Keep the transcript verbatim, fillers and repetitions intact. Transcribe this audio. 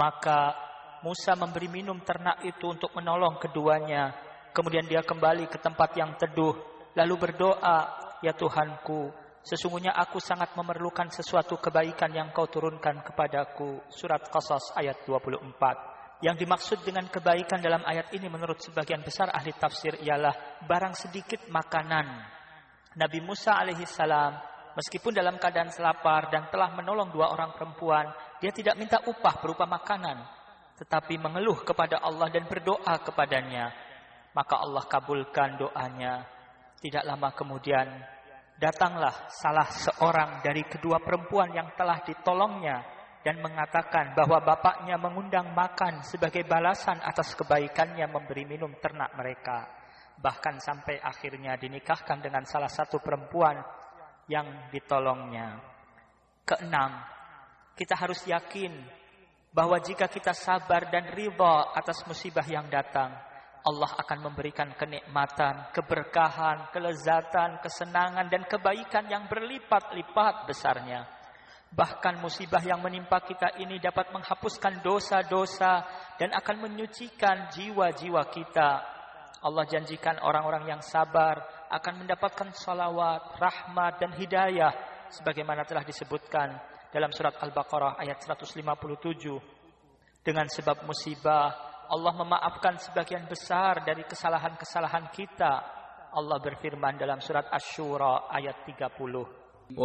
Maka Musa memberi minum ternak itu untuk menolong keduanya. Kemudian dia kembali ke tempat yang teduh, lalu berdoa, "Ya Tuhanku, sesungguhnya aku sangat memerlukan sesuatu kebaikan yang kau turunkan kepadaku." Surat Qasas ayat dua puluh empat. Yang dimaksud dengan kebaikan dalam ayat ini menurut sebagian besar ahli tafsir ialah barang sedikit makanan. Nabi Musa alaihissalam meskipun dalam keadaan lapar dan telah menolong dua orang perempuan, dia tidak minta upah berupa makanan, tetapi mengeluh kepada Allah dan berdoa kepadanya. Maka Allah kabulkan doanya. Tidak lama kemudian datanglah salah seorang dari kedua perempuan yang telah ditolongnya dan mengatakan bahwa bapaknya mengundang makan sebagai balasan atas kebaikannya memberi minum ternak mereka. Bahkan sampai akhirnya dinikahkan dengan salah satu perempuan yang ditolongnya. Keenam, kita harus yakin bahwa jika kita sabar dan ridha atas musibah yang datang, Allah akan memberikan kenikmatan, keberkahan, kelezatan, kesenangan, dan kebaikan yang berlipat-lipat besarnya. Bahkan musibah yang menimpa kita ini dapat menghapuskan dosa-dosa dan akan menyucikan jiwa-jiwa kita. Allah janjikan orang-orang yang sabar akan mendapatkan salawat, rahmat, dan hidayah, sebagaimana telah disebutkan dalam surat Al-Baqarah ayat seratus lima puluh tujuh. Dengan sebab musibah, Allah memaafkan sebagian besar dari kesalahan-kesalahan kita. Allah berfirman dalam surat Asy-Syura ayat tiga puluh.